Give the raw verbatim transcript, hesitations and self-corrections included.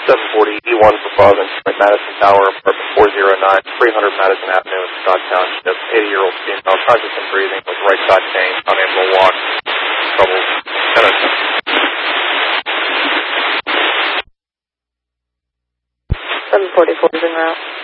seven forty E one for Bug and Madison Tower, apartment four oh nine, three hundred Madison Avenue in Scott Township. eighty-year-old female, conscious and breathing, with right side pain, unable to walk, trouble. seven forty-four is en route.